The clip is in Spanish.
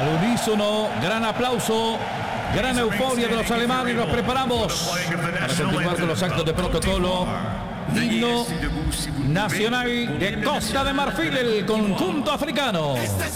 Al unísono, gran aplauso, gran euforia de los alemanes. Nos preparamos para continuar con los actos de protocolo. Himno nacional de Costa de Marfil, el conjunto africano.